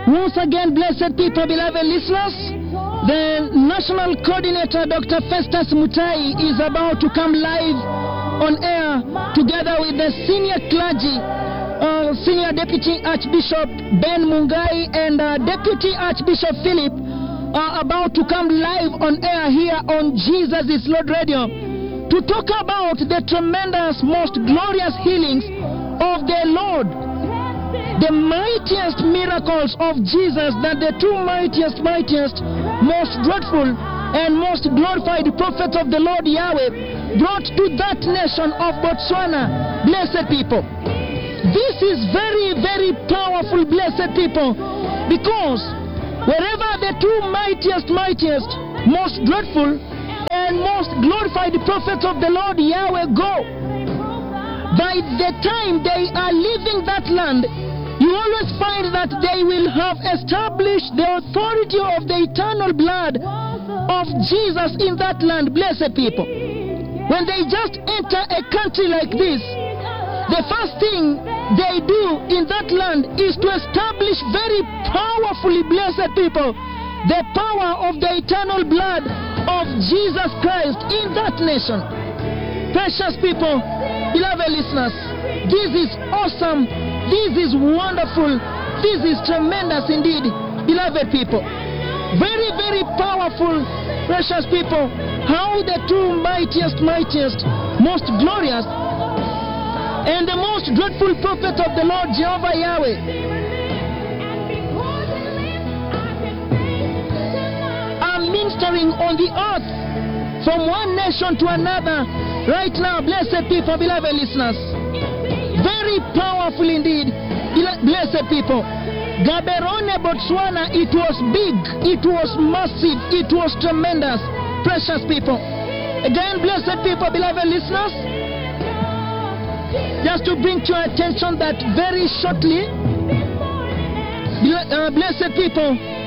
Once again, blessed people, beloved listeners, the national coordinator, Dr. Festus Mutai, is about to come live on air together with the senior clergy, Senior Deputy Archbishop Ben Mungai and Deputy Archbishop Philip, are about to come live on air here on Jesus is Lord Radio to talk about the tremendous, most glorious healings of the Lord, the mightiest miracles of Jesus, that the two mightiest, most dreadful and most glorified prophets of the Lord Yahweh brought to that nation of Botswana. Blessed people, this is very, very powerful, blessed people, because wherever the two mightiest, most dreadful and most glorified prophets of the Lord Yahweh go, by the time they are leaving that land, you always find that they will have established the authority of the eternal blood of Jesus in that land. Blessed people, when they just enter a country like this, the first thing they do in that land is to establish very powerfully, blessed people, the power of the eternal blood of Jesus Christ in that nation. Precious people, beloved listeners, this is awesome, this is wonderful, this is tremendous indeed, beloved people. Very, very powerful, precious people, how the two mightiest, most glorious and the most dreadful prophet of the Lord Jehovah Yahweh are ministering on the earth from one nation to another right now. Blessed people, beloved listeners, very powerful indeed, blessed people. Gaborone, Botswana, it was big, it was massive, it was tremendous, precious people. Again, blessed people, beloved listeners, just to bring to your attention that very shortly, blessed people,